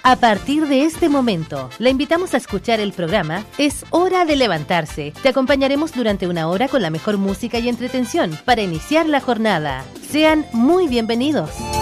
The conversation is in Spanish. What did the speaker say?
A partir de este momento, la invitamos a escuchar el programa Es Hora de Levantarse. Te acompañaremos durante una hora con la mejor música y entretención para iniciar la jornada. Sean muy bienvenidos.